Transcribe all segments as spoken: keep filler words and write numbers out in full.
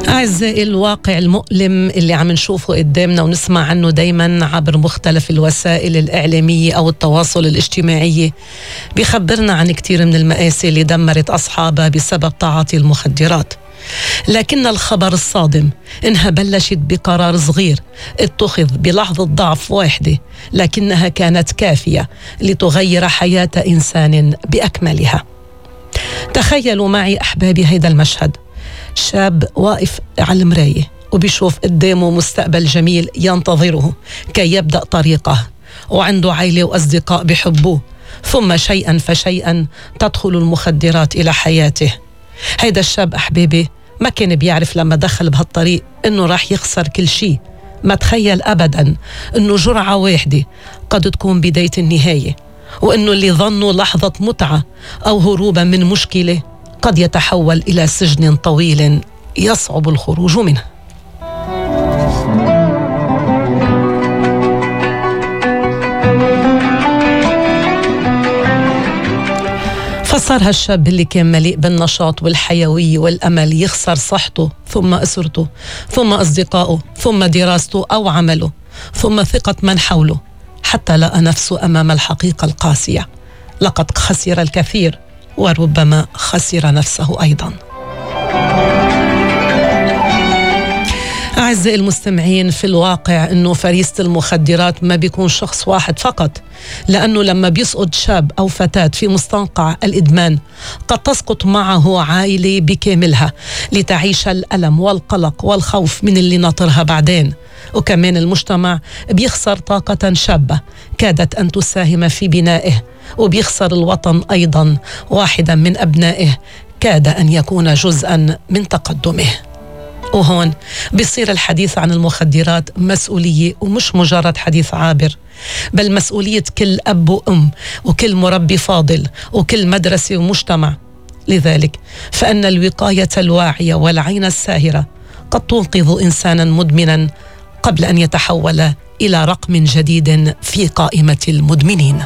أعزائي، الواقع المؤلم اللي عم نشوفه قدامنا ونسمع عنه دايما عبر مختلف الوسائل الإعلامية أو التواصل الاجتماعي بيخبرنا عن كتير من المآسي اللي دمرت أصحابها بسبب تعاطي المخدرات. لكن الخبر الصادم إنها بلشت بقرار صغير اتخذ بلحظة ضعف واحدة، لكنها كانت كافية لتغير حياة إنسان بأكملها. تخيلوا معي أحبابي هيدا المشهد: شاب واقف على المراية وبيشوف قدامه مستقبل جميل ينتظره كي يبدأ طريقه، وعنده عائلة وأصدقاء بيحبوه، ثم شيئا فشيئا تدخل المخدرات إلى حياته. هيدا الشاب أحبابي ما كان بيعرف لما دخل بهالطريق إنه راح يخسر كل شيء. ما تخيل أبدا إنه جرعة واحدة قد تكون بداية النهاية، وإنه اللي ظنوا لحظة متعة أو هروبا من مشكلة قد يتحول إلى سجن طويل يصعب الخروج منه. فصار هالشاب اللي كان مليء بالنشاط والحيوية والأمل يخسر صحته، ثم أسرته، ثم أصدقائه، ثم دراسته أو عمله، ثم ثقة من حوله، حتى لقى نفسه أمام الحقيقة القاسية: لقد خسر الكثير وربما خسر نفسه أيضا. أعزائي المستمعين، في الواقع أنه فريسة المخدرات ما بيكون شخص واحد فقط، لأنه لما بيسقط شاب أو فتاة في مستنقع الإدمان قد تسقط معه عائلة بكاملها لتعيش الألم والقلق والخوف من اللي ناطرها بعدين. وكمان المجتمع بيخسر طاقة شابة كادت أن تساهم في بنائه، وبيخسر الوطن أيضا واحدا من أبنائه كاد أن يكون جزءا من تقدمه. وهون بيصير الحديث عن المخدرات مسؤولية، ومش مجرد حديث عابر، بل مسؤولية كل أب وأم وكل مربي فاضل وكل مدرسة ومجتمع. لذلك فإن الوقاية الواعية والعين الساهرة قد تنقذ إنسانا مدمنا قبل أن يتحول إلى رقم جديد في قائمة المدمنين.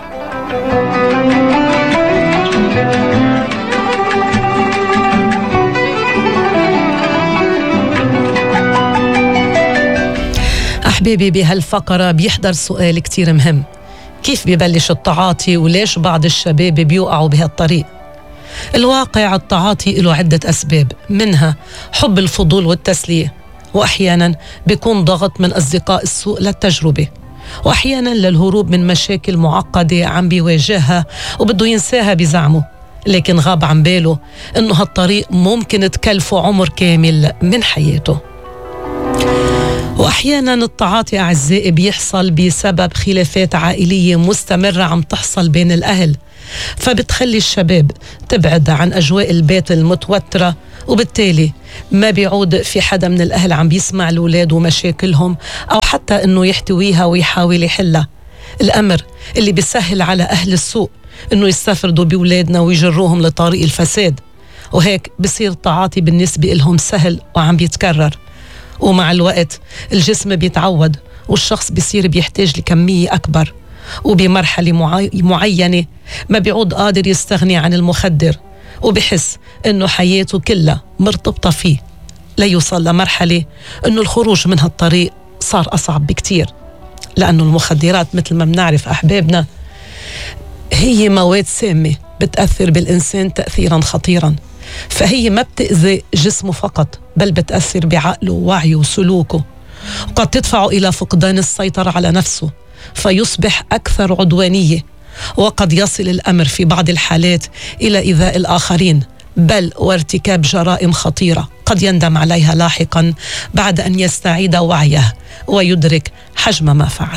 أحبابي، بهالفقرة بيحضر سؤال كتير مهم: كيف بيبلش التعاطي وليش بعض الشباب بيوقعوا بهالطريق؟ الواقع التعاطي له عدة أسباب، منها حب الفضول والتسلية، وأحيانا بيكون ضغط من أصدقاء السوء للتجربة، وأحيانا للهروب من مشاكل معقدة عم بيواجهها وبده ينساها بزعمه، لكن غاب عن باله إنه هالطريق ممكن تكلفه عمر كامل من حياته. وأحيانا التعاطي أعزائي بيحصل بسبب خلافات عائلية مستمرة عم تحصل بين الأهل، فبتخلي الشباب تبعد عن أجواء البيت المتوترة، وبالتالي ما بيعود في حدا من الأهل عم بيسمع الأولاد ومشاكلهم أو حتى أنه يحتويها ويحاول يحلها. الأمر اللي بيسهل على أهل السوء أنه يستفردوا بأولادنا ويجروهم لطريق الفساد، وهيك بصير التعاطي بالنسبة لهم سهل وعم بيتكرر. ومع الوقت الجسم بيتعود والشخص بيصير بيحتاج لكمية أكبر، وبمرحلة معي... معينة ما بيعود قادر يستغني عن المخدر، وبحس إنه حياته كلها مرتبطة فيه، ليوصل لمرحلة إنه الخروج من هالطريق صار أصعب بكتير. لأنه المخدرات مثل ما بنعرف أحبابنا هي مواد سامة بتأثر بالإنسان تأثيرا خطيرا، فهي ما بتأذي جسمه فقط، بل بتأثر بعقله ووعيه وسلوكه، وقد تدفعه إلى فقدان السيطرة على نفسه فيصبح أكثر عدوانية، وقد يصل الأمر في بعض الحالات إلى إيذاء الآخرين، بل وارتكاب جرائم خطيرة قد يندم عليها لاحقا بعد أن يستعيد وعيه ويدرك حجم ما فعل.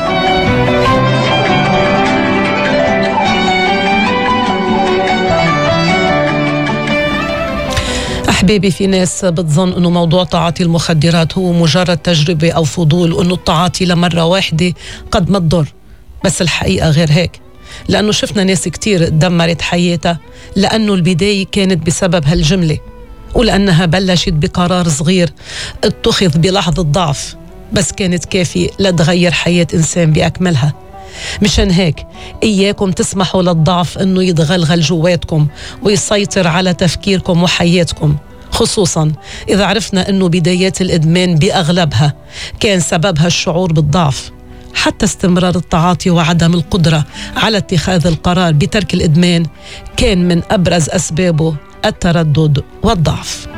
أحبابي، في ناس بتظن أنه موضوع تعاطي المخدرات هو مجرد تجربة أو فضول، وأنه التعاطي لمرة واحدة قد ما تضر، بس الحقيقة غير هيك، لأنه شفنا ناس كتير دمرت حياتها لأنه البداية كانت بسبب هالجملة، ولأنها بلشت بقرار صغير اتخذ بلحظة ضعف، بس كانت كافية لتغير حياة إنسان بأكملها. مشان هيك إياكم تسمحوا للضعف أنه يتغلغل جواتكم ويسيطر على تفكيركم وحياتكم، خصوصا إذا عرفنا أنه بدايات الإدمان بأغلبها كان سببها الشعور بالضعف. حتى استمرار التعاطي وعدم القدرة على اتخاذ القرار بترك الإدمان كان من أبرز أسبابه التردد والضعف.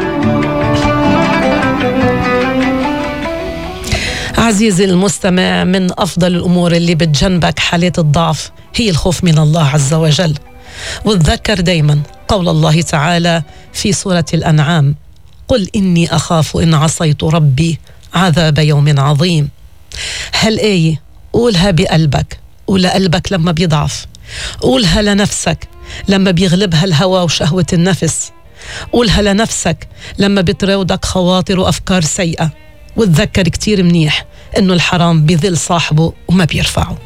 عزيزي المستمع، من أفضل الأمور اللي بتجنبك حالات الضعف هي الخوف من الله عز وجل. وتذكر دايما قول الله تعالى في سورة الأنعام: قل إني أخاف إن عصيت ربي عذاب يوم عظيم. هالآية قولها بقلبك، قولها قلبك لما بيضعف، قولها لنفسك لما بيغلبها الهوى وشهوة النفس، قولها لنفسك لما بتراودك خواطر وأفكار سيئة. وتذكر كتير منيح إنه الحرام بذل صاحبه وما بيرفعه.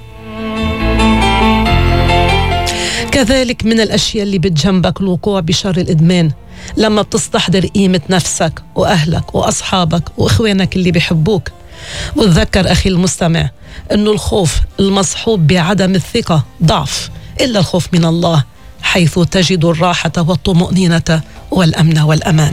كذلك من الأشياء اللي بتجنبك الوقوع بشر الإدمان لما بتستحضر قيمة نفسك وأهلك وأصحابك وإخوانك اللي بيحبوك. وتذكر أخي المستمع أنه الخوف المصحوب بعدم الثقة ضعف، إلا الخوف من الله حيث تجد الراحة والطمأنينة والأمن والأمان.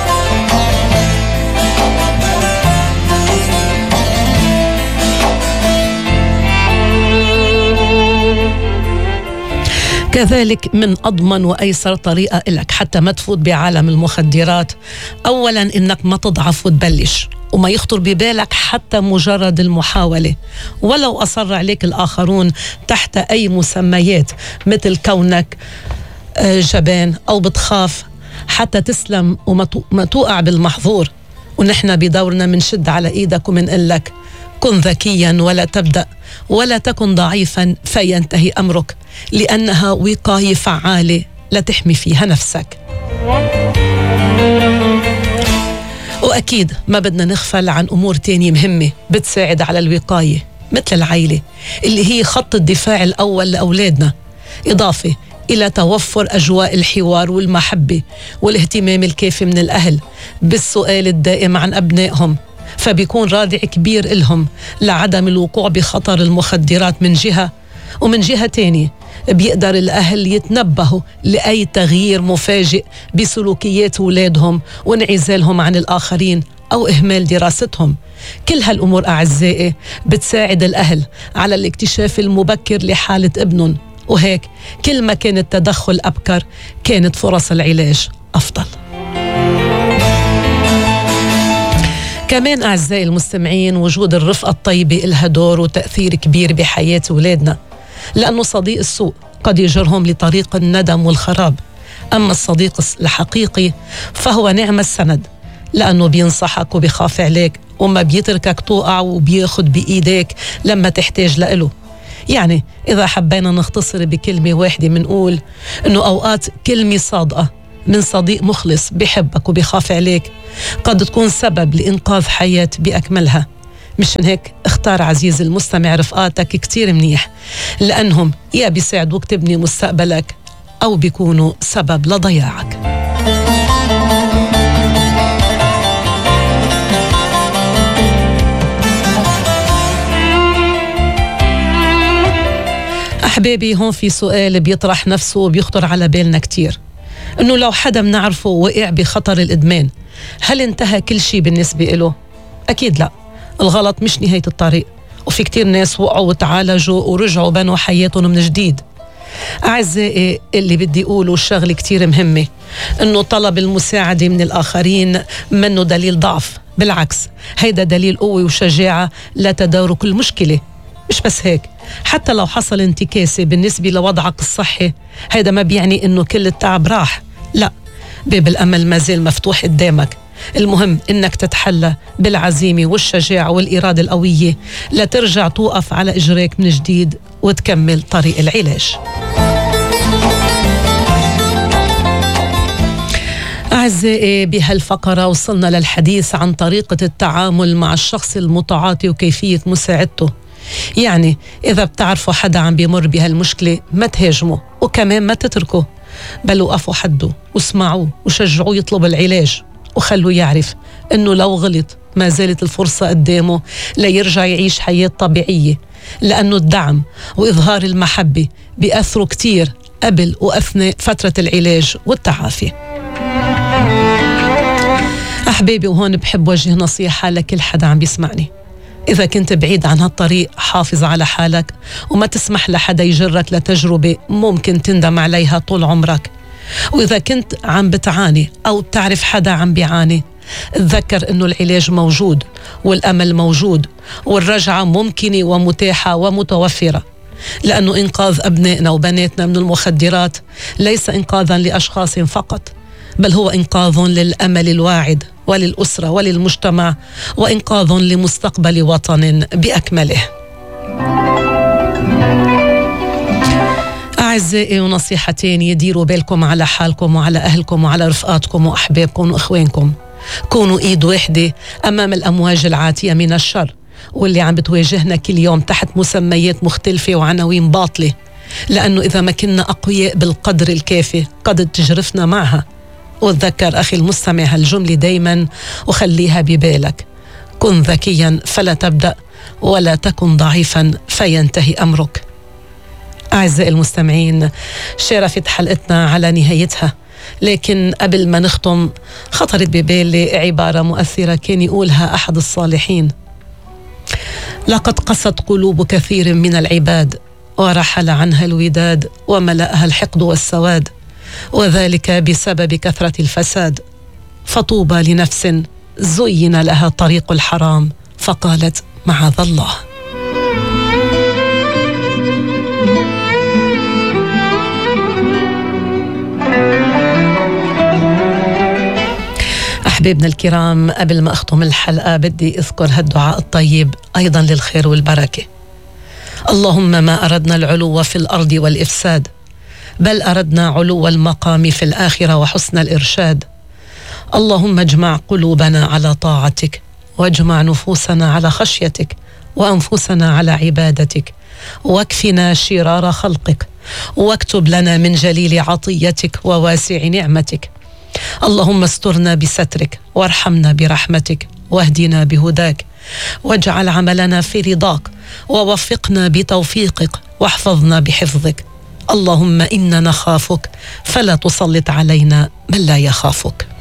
كذلك من أضمن وأيسر طريقة لك حتى ما تفوت بعالم المخدرات، أولا إنك ما تضعف وتبلش وما يخطر ببالك حتى مجرد المحاولة، ولو أصر عليك الآخرون تحت أي مسميات مثل كونك جبان أو بتخاف حتى تسلم وما توقع بالمحظور. ونحن بدورنا منشد على إيدك ومنقول لك: كن ذكيا ولا تبدأ، ولا تكن ضعيفا فينتهي أمرك، لأنها وقاية فعالة لتحمي فيها نفسك. وأكيد ما بدنا نغفل عن أمور تانية مهمة بتساعد على الوقاية، مثل العائلة اللي هي خط الدفاع الأول لأولادنا، إضافة إلى توفر أجواء الحوار والمحبة والاهتمام الكافي من الأهل بالسؤال الدائم عن أبنائهم، فبيكون رادع كبير إلهم لعدم الوقوع بخطر المخدرات من جهة، ومن جهة تانية بيقدر الأهل يتنبهوا لأي تغيير مفاجئ بسلوكيات أولادهم وانعزالهم عن الآخرين أو إهمال دراستهم. كل هالأمور أعزائي بتساعد الأهل على الاكتشاف المبكر لحالة ابنهم، وهيك كل ما كان التدخل أبكر كانت فرص العلاج أفضل. كمان أعزائي المستمعين، وجود الرفقة الطيبة إلها دور وتأثير كبير بحياة أولادنا، لأنه صديق السوء قد يجرهم لطريق الندم والخراب، أما الصديق الحقيقي فهو نعم السند، لأنه بينصحك وبيخاف عليك وما بيتركك توقع وبياخد بإيديك لما تحتاج لإله. يعني إذا حبينا نختصر بكلمة واحدة منقول إنه أوقات كلمة صادقة من صديق مخلص بيحبك وبيخاف عليك قد تكون سبب لإنقاذ حياة بأكملها. مشان هيك اختار عزيز المستمع رفقاتك كتير منيح، لأنهم يا بيساعدوك تبني مستقبلك أو بيكونوا سبب لضياعك. أحبابي، هون في سؤال بيطرح نفسه وبيخطر على بالنا كتير، إنه لو حدا منعرفه وقع بخطر الإدمان هل انتهى كل شيء بالنسبة له؟ أكيد لا، الغلط مش نهاية الطريق، وفي كتير ناس وقعوا وتعالجوا ورجعوا بنوا حياتهم من جديد. أعزائي، اللي بدي أقوله الشغلة كتير مهمة، إنه طلب المساعدة من الآخرين منه دليل ضعف، بالعكس هيدا دليل قوة وشجاعة لتدارك المشكلة. مش بس هيك، حتى لو حصل انتكاسة بالنسبة لوضعك الصحي هيدا ما بيعني إنه كل التعب راح، لا، باب الأمل ما زال مفتوح قدامك. المهم إنك تتحلى بالعزيمة والشجاعة والإرادة القوية لترجع توقف على إجريك من جديد وتكمل طريق العلاج. أعزائي، بهالفقرة وصلنا للحديث عن طريقة التعامل مع الشخص المتعاطي وكيفية مساعدته. يعني إذا بتعرفوا حدا عم بيمر بهالمشكلة ما تهاجمه، وكمان ما تتركه، بل وقفوا حده واسمعوه وشجعوه يطلب العلاج، وخلوه يعرف إنه لو غلط ما زالت الفرصة قدامه ليرجع يعيش حياة طبيعية، لأنه الدعم وإظهار المحبة بيأثروا كتير قبل وأثناء فترة العلاج والتعافي. أحبابي، وهون بحب وجه نصيحة لكل حدا عم بيسمعني. إذا كنت بعيد عن هالطريق حافظ على حالك وما تسمح لحدا يجرك لتجربة ممكن تندم عليها طول عمرك. وإذا كنت عم بتعاني أو بتعرف حدا عم بيعاني، تذكر إنه العلاج موجود والأمل موجود والرجعة ممكنة ومتاحة ومتوفرة، لأنه إنقاذ أبنائنا وبناتنا من المخدرات ليس إنقاذا لأشخاص فقط، بل هو إنقاذ للأمل الواعد وللأسرة وللمجتمع، وإنقاذ لمستقبل وطن بأكمله. أعزائي، ونصيحتين يديروا بالكم على حالكم وعلى أهلكم وعلى رفقاتكم وأحبابكم وإخوانكم. كونوا إيد واحدة أمام الأمواج العاتية من الشر واللي عم بتواجهنا كل يوم تحت مسميات مختلفة وعناوين باطلة، لأنه إذا ما كنا أقوياء بالقدر الكافي قد تجرفنا معها. وتذكر أخي المستمع هالجملة دايما وخليها ببالك: كن ذكيا فلا تبدأ، ولا تكن ضعيفا فينتهي أمرك. أعزائي المستمعين، شرفت حلقتنا على نهايتها، لكن قبل ما نختم خطرت ببالي عبارة مؤثرة كان يقولها أحد الصالحين: لقد قست قلوب كثير من العباد ورحل عنها الوداد وملأها الحقد والسواد، وذلك بسبب كثرة الفساد. فطوبى لنفس زين لها طريق الحرام فقالت معاذ الله. أحبابنا الكرام، قبل ما أختم الحلقة بدي أذكر هالدعاء الطيب أيضا للخير والبركة: اللهم ما أردنا العلو في الأرض والإفساد، بل أردنا علو المقام في الآخرة وحسن الإرشاد. اللهم اجمع قلوبنا على طاعتك، واجمع نفوسنا على خشيتك، وأنفسنا على عبادتك، واكفنا شرار خلقك، واكتب لنا من جليل عطيتك وواسع نعمتك. اللهم استرنا بسترك، وارحمنا برحمتك، واهدنا بهداك، واجعل عملنا في رضاك، ووفقنا بتوفيقك، واحفظنا بحفظك. اللهم إنا نخافك فلا تسلط علينا من لا يخافك.